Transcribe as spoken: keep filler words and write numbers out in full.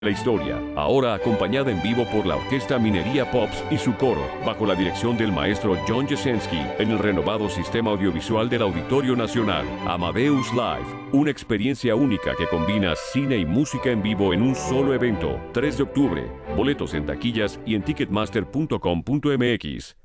la historia, ahora acompañada en vivo por la Orquesta Minería Pops y su coro, bajo la dirección del maestro John Jasenski, en el renovado sistema audiovisual del Auditorio Nacional. Amadeus Live, una experiencia única que combina cine y música en vivo en un solo evento. tres de octubre, boletos en taquillas y en ticketmaster punto com punto m x.